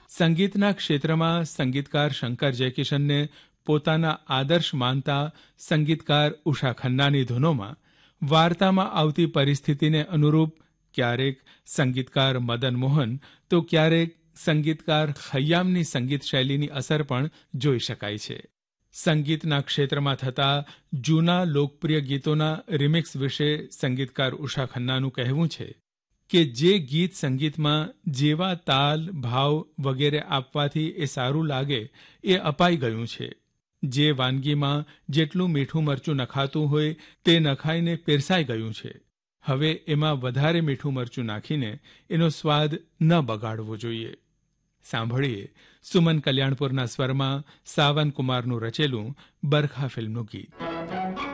સંગીતના ક્ષેત્રમાં સંગીતકાર શંકર જયકિશનને પોતાના આદર્શ માનતા સંગીતકાર ઉષા ખન્નાની ધૂનોમાં વાર્તામાં આવતી પરિસ્થિતિને અનુરૂપ ક્યારેક સંગીતકાર મદન મોહન તો ક્યારેક સંગીતકાર ખય્યામની સંગીત શૈલીની અસર પણ જોઈ શકાય છે. સંગીતના ક્ષેત્રમાં થતા જૂના લોકપ્રિય ગીતોના રિમિક્સ વિશે સંગીતકાર ઉષા ખન્નાનું કહેવું છે કે જે ગીત સંગીતમાં જેવા તાલ ભાવ વગેરે આપવાથી એ સારું લાગે એ અપાઈ ગયું છે. જે વાનગીમાં જેટલું મીઠું મરચું નખાતું હોય તે નખાઈને પીરસાઈ ગયું છે. હવે એમાં વધારે મીઠું મરચું નાખીને એનો સ્વાદ ન બગાડવો જોઈએ. સાંભળીએ સુમન કલ્યાણપુરના સ્વરમાં સાવન કુમારનું રચેલું બરખા ફિલ્મનું ગીત.